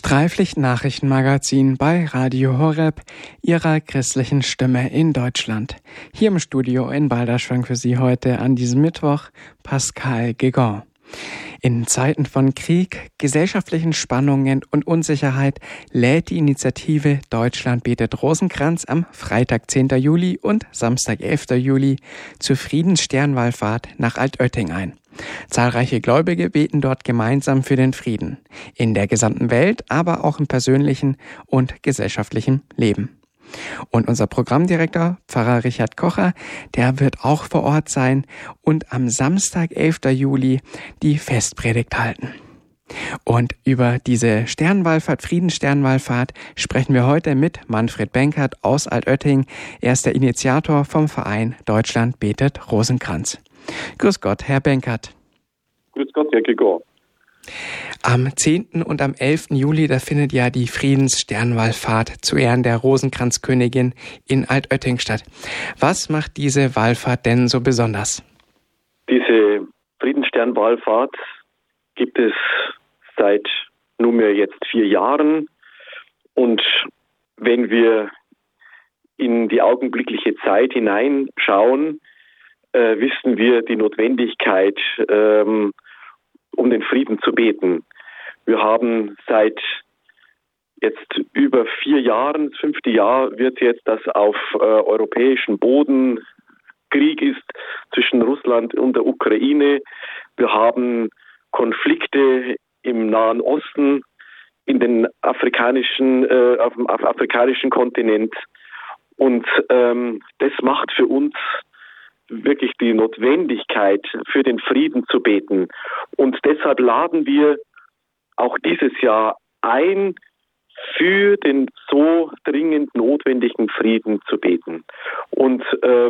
Freipflicht-Nachrichtenmagazin bei Radio Horeb, Ihrer christlichen Stimme in Deutschland. Hier im Studio in Balderschwang für Sie heute an diesem Mittwoch Pascal Guégan. In Zeiten von Krieg, gesellschaftlichen Spannungen und Unsicherheit lädt die Initiative Deutschland betet Rosenkranz am Freitag 10. Juli und Samstag 11. Juli zur Friedenssternwallfahrt nach Altötting ein. Zahlreiche Gläubige beten dort gemeinsam für den Frieden, in der gesamten Welt, aber auch im persönlichen und gesellschaftlichen Leben. Und unser Programmdirektor, Pfarrer Richard Kocher, der wird auch vor Ort sein und am Samstag, 11. Juli, die Festpredigt halten. Und über diese Sternwallfahrt, Friedenssternwallfahrt, sprechen wir heute mit Manfred Benkert aus Altötting. Er ist der Initiator vom Verein Deutschland betet Rosenkranz. Grüß Gott, Herr Benkert. Grüß Gott, Herr Guégan. Am 10. und am 11. Juli, da findet ja die Friedenssternwallfahrt zu Ehren der Rosenkranzkönigin in Altötting statt. Was macht diese Wallfahrt denn so besonders? Diese Friedenssternwallfahrt gibt es seit nunmehr jetzt 4 Jahren. Und wenn wir in die augenblickliche Zeit hineinschauen, wissen wir die Notwendigkeit, um den Frieden zu beten. Wir haben seit jetzt über 4 Jahren, das 5. Jahr wird jetzt, dass auf europäischem Boden Krieg ist zwischen Russland und der Ukraine. Wir haben Konflikte im Nahen Osten, in den auf dem afrikanischen Kontinent. Und das macht für uns wirklich die Notwendigkeit, für den Frieden zu beten. Und deshalb laden wir auch dieses Jahr ein, für den so dringend notwendigen Frieden zu beten. Und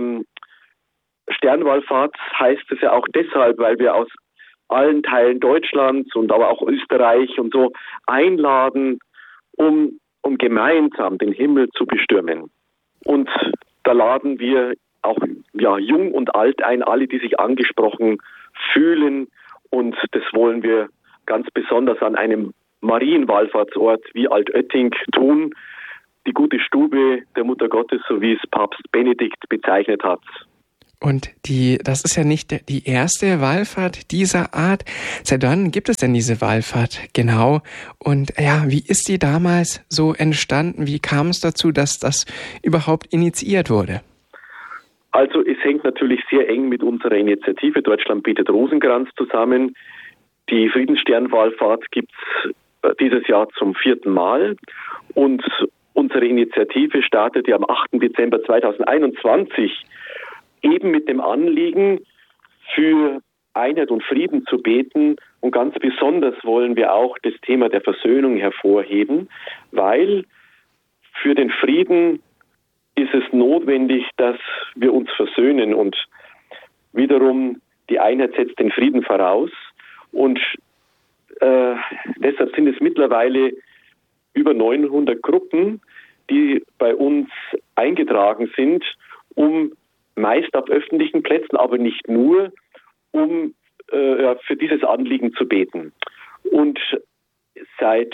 Sternwallfahrt heißt es ja auch deshalb, weil wir aus allen Teilen Deutschlands und aber auch Österreich und so einladen, um gemeinsam den Himmel zu bestürmen. Und da laden wir auch jung und alt ein, alle, die sich angesprochen fühlen. Und das wollen wir ganz besonders an einem Marienwallfahrtsort wie Altötting tun. Die gute Stube der Mutter Gottes, so wie es Papst Benedikt bezeichnet hat. Und das ist ja nicht die erste Wallfahrt dieser Art. Seit wann gibt es denn diese Wallfahrt genau? Und ja, wie ist die damals so entstanden? Wie kam es dazu, dass das überhaupt initiiert wurde? Also es hängt natürlich sehr eng mit unserer Initiative Deutschland betet Rosenkranz zusammen. Die Friedenssternwallfahrt gibt es dieses Jahr zum 4. Mal. Und unsere Initiative startete am 8. Dezember 2021 eben mit dem Anliegen, für Einheit und Frieden zu beten. Und ganz besonders wollen wir auch das Thema der Versöhnung hervorheben, weil für den Frieden ist es notwendig, dass wir uns versöhnen. Und wiederum die Einheit setzt den Frieden voraus. Und deshalb sind es mittlerweile über 900 Gruppen, die bei uns eingetragen sind, um meist auf öffentlichen Plätzen, aber nicht nur, um für dieses Anliegen zu beten. Und seit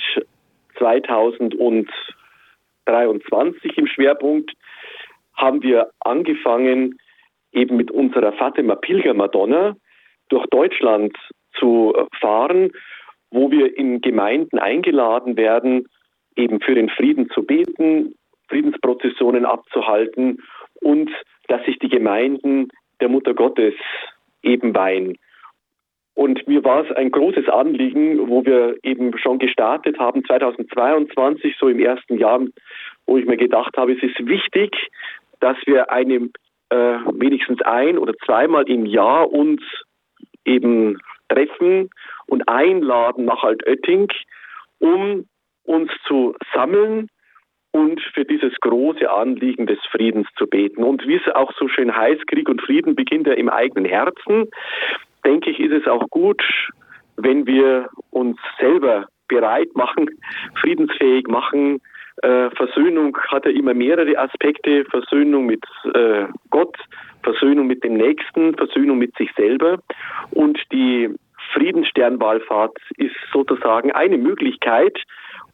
2023 im Schwerpunkt haben wir angefangen, eben mit unserer Fatima Pilgermadonna durch Deutschland zu fahren, wo wir in Gemeinden eingeladen werden, eben für den Frieden zu beten, Friedensprozessionen abzuhalten und dass sich die Gemeinden der Mutter Gottes eben weihen. Und mir war es ein großes Anliegen, wo wir eben schon gestartet haben, 2022, so im ersten Jahr, wo ich mir gedacht habe, es ist wichtig, dass wir wenigstens 1- oder 2-mal im Jahr uns eben treffen und einladen nach Altötting, um uns zu sammeln und für dieses große Anliegen des Friedens zu beten. Und wie es auch so schön heißt, Krieg und Frieden beginnt ja im eigenen Herzen, denke ich, ist es auch gut, wenn wir uns selber bereit machen, friedensfähig machen. Versöhnung hat ja immer mehrere Aspekte. Versöhnung mit Gott, Versöhnung mit dem Nächsten, Versöhnung mit sich selber. Und die Friedenssternwallfahrt ist sozusagen eine Möglichkeit,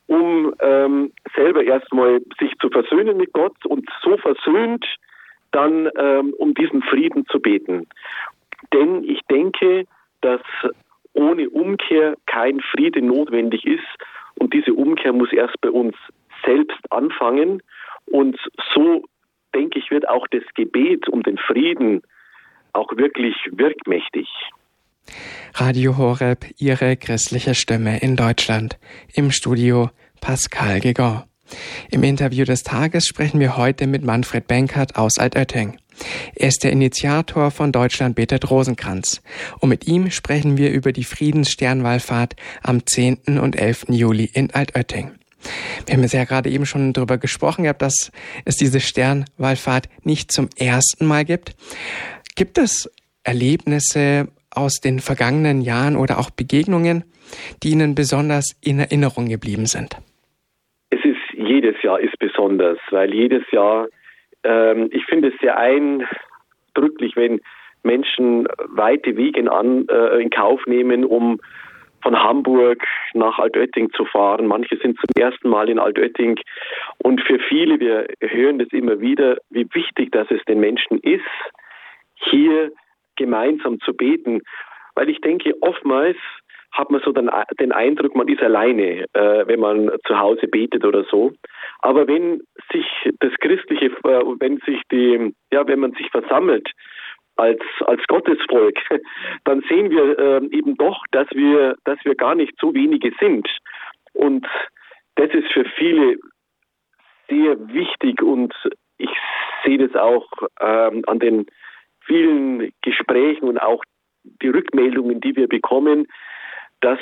um selber erstmal sich zu versöhnen mit Gott und so versöhnt dann um diesen Frieden zu beten. Denn ich denke, dass ohne Umkehr kein Friede notwendig ist und diese Umkehr muss erst bei uns selbst anfangen und so, denke ich, wird auch das Gebet um den Frieden auch wirklich wirkmächtig. Radio Horeb, Ihre christliche Stimme in Deutschland. Im Studio Pascal Guégan. Im Interview des Tages sprechen wir heute mit Manfred Benkert aus Altötting. Er ist der Initiator von Deutschland betet Rosenkranz. Und mit ihm sprechen wir über die Friedenssternwallfahrt am 10. und 11. Juli in Altötting. Wir haben ja gerade eben schon darüber gesprochen, dass es diese Sternwallfahrt nicht zum ersten Mal gibt. Gibt es Erlebnisse aus den vergangenen Jahren oder auch Begegnungen, die Ihnen besonders in Erinnerung geblieben sind? Jedes Jahr ist besonders, weil jedes Jahr, ich finde es sehr eindrücklich, wenn Menschen weite Wege in Kauf nehmen, um von Hamburg nach Altötting zu fahren. Manche sind zum ersten Mal in Altötting und für viele, wir hören das immer wieder, wie wichtig das es den Menschen ist, hier gemeinsam zu beten, weil ich denke, oftmals hat man so den Eindruck, man ist alleine, wenn man zu Hause betet oder so. Aber wenn sich das Christliche, wenn man sich versammelt als Gottesvolk, dann sehen wir eben doch, dass wir gar nicht so wenige sind. Und das ist für viele sehr wichtig und ich sehe das auch an den vielen Gesprächen und auch die Rückmeldungen, die wir bekommen, dass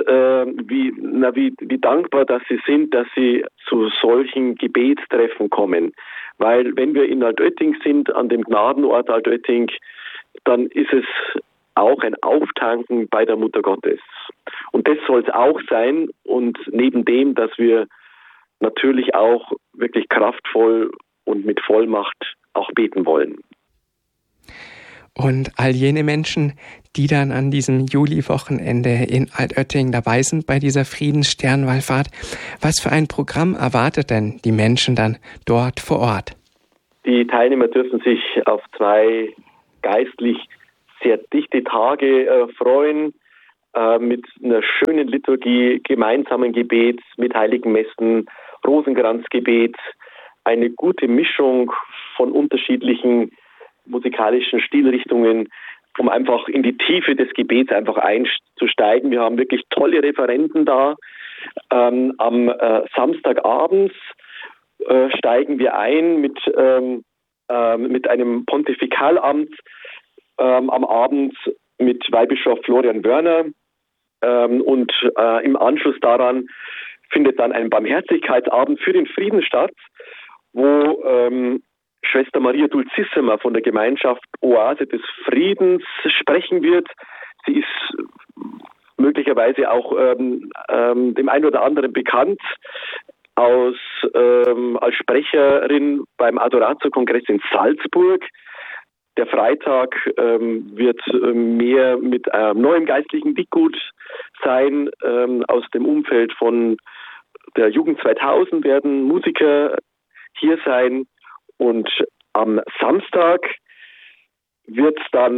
wie dankbar dass sie sind, dass sie zu solchen Gebetstreffen kommen. Weil wenn wir in Altötting sind, an dem Gnadenort Altötting, dann ist es auch ein Auftanken bei der Mutter Gottes. Und das soll es auch sein. Und neben dem, dass wir natürlich auch wirklich kraftvoll und mit Vollmacht auch beten wollen. Und all jene Menschen, die dann an diesem Juli-Wochenende in Altötting dabei sind bei dieser Friedenssternwallfahrt, was für ein Programm erwartet denn die Menschen dann dort vor Ort? Die Teilnehmer dürfen sich auf 2 geistlich sehr dichte Tage freuen, mit einer schönen Liturgie, gemeinsamen Gebet, mit heiligen Messen, Rosenkranzgebet, eine gute Mischung von unterschiedlichen musikalischen Stilrichtungen, um einfach in die Tiefe des Gebets einfach einzusteigen. Wir haben wirklich tolle Referenten da. Am Samstagabend steigen wir ein mit einem Pontifikalamt am Abend mit Weihbischof Florian Wörner und im Anschluss daran findet dann ein Barmherzigkeitsabend für den Frieden statt, wo Schwester Maria Dulcissima von der Gemeinschaft Oase des Friedens sprechen wird. Sie ist möglicherweise auch dem einen oder anderen bekannt als Sprecherin beim Adoratio-Kongress in Salzburg. Der Freitag wird mehr mit neuem geistlichen Dickgut sein. Aus dem Umfeld von der Jugend 2000 werden Musiker hier sein. Und am Samstag wird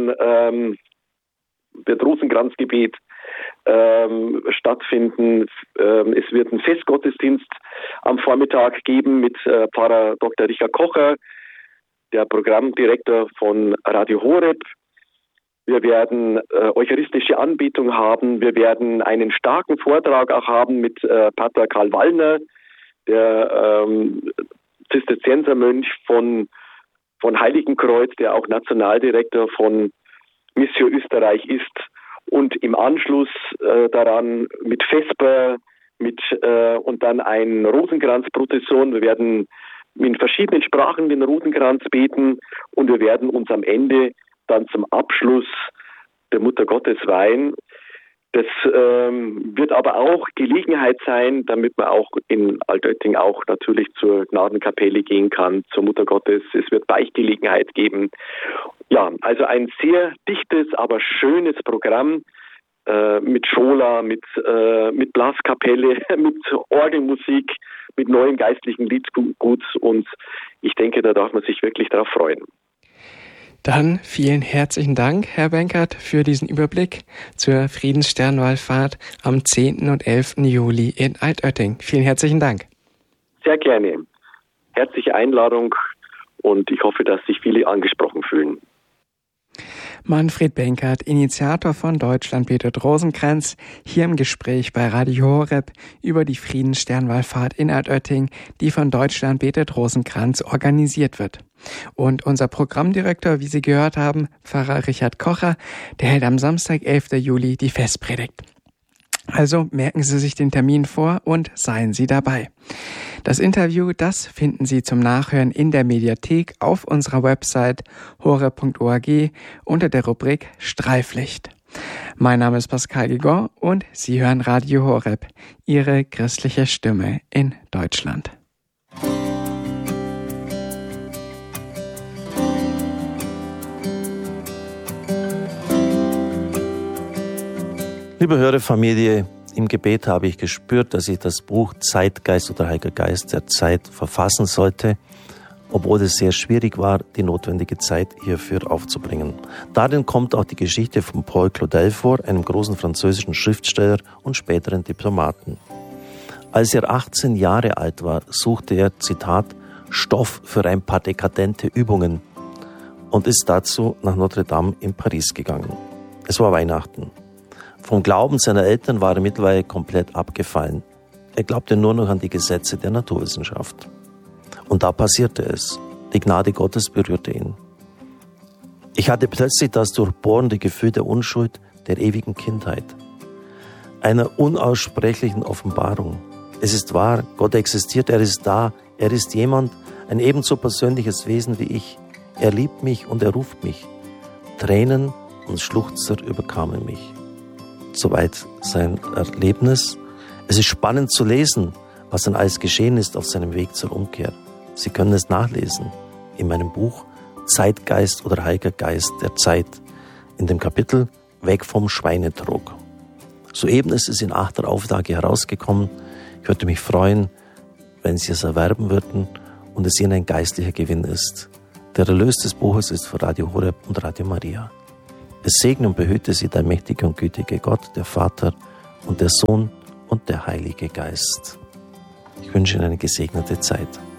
Rosenkranzgebet stattfinden. Es wird einen Festgottesdienst am Vormittag geben mit Pfarrer Dr. Richard Kocher, der Programmdirektor von Radio Horeb. Wir werden eucharistische Anbetung haben. Wir werden einen starken Vortrag auch haben mit Pater Karl Wallner, der Zisterziensermönch von Heiligenkreuz, der auch Nationaldirektor von Mission Österreich ist. Und im Anschluss daran mit Vesper und dann ein Rosenkranzprozession. Wir werden in verschiedenen Sprachen den Rosenkranz beten und wir werden uns am Ende dann zum Abschluss der Mutter Gottes weihen. Das wird aber auch Gelegenheit sein, damit man auch in Altötting auch natürlich zur Gnadenkapelle gehen kann, zur Mutter Gottes. Es wird Beichtgelegenheit geben. Ja, also ein sehr dichtes, aber schönes Programm, mit Schola, mit Blaskapelle, mit Orgelmusik, mit neuem geistlichen Liedgut. Und ich denke, da darf man sich wirklich darauf freuen. Dann vielen herzlichen Dank, Herr Benkert, für diesen Überblick zur Friedenssternwallfahrt am 10. und 11. Juli in Altötting. Vielen herzlichen Dank. Sehr gerne. Herzliche Einladung und ich hoffe, dass sich viele angesprochen fühlen. Manfred Benkert, Initiator von Deutschland betet Rosenkranz, hier im Gespräch bei Radio Horeb über die Friedenssternwallfahrt in Altötting, die von Deutschland betet Rosenkranz organisiert wird. Und unser Programmdirektor, wie Sie gehört haben, Pfarrer Richard Kocher, der hält am Samstag, 11. Juli, die Festpredigt. Also merken Sie sich den Termin vor und seien Sie dabei. Das Interview, das finden Sie zum Nachhören in der Mediathek auf unserer Website horeb.org unter der Rubrik Streiflicht. Mein Name ist Pascal Gigon und Sie hören Radio Horeb, Ihre christliche Stimme in Deutschland. Liebe Hörerfamilie, im Gebet habe ich gespürt, dass ich das Buch Zeitgeist oder Heiliger Geist der Zeit verfassen sollte, obwohl es sehr schwierig war, die notwendige Zeit hierfür aufzubringen. Darin kommt auch die Geschichte von Paul Claudel vor, einem großen französischen Schriftsteller und späteren Diplomaten. Als er 18 Jahre alt war, suchte er, Zitat, Stoff für ein paar dekadente Übungen und ist dazu nach Notre Dame in Paris gegangen. Es war Weihnachten. Vom Glauben seiner Eltern war er mittlerweile komplett abgefallen. Er glaubte nur noch an die Gesetze der Naturwissenschaft. Und da passierte es. Die Gnade Gottes berührte ihn. Ich hatte plötzlich das durchbohrende Gefühl der Unschuld, der ewigen Kindheit, einer unaussprechlichen Offenbarung. Es ist wahr, Gott existiert, er ist da, er ist jemand, ein ebenso persönliches Wesen wie ich. Er liebt mich und er ruft mich. Tränen und Schluchzer überkamen mich. Soweit sein Erlebnis. Es ist spannend zu lesen, was dann alles geschehen ist auf seinem Weg zur Umkehr. Sie können es nachlesen in meinem Buch Zeitgeist oder Heiliger Geist der Zeit in dem Kapitel Weg vom Schweinetrog. Soeben ist es in 8. Auflage herausgekommen. Ich würde mich freuen, wenn Sie es erwerben würden und es Ihnen ein geistlicher Gewinn ist. Der Erlös des Buches ist für Radio Horeb und Radio Maria. Es segne und behüte Sie der mächtige und gütige Gott, der Vater und der Sohn und der Heilige Geist. Ich wünsche Ihnen eine gesegnete Zeit.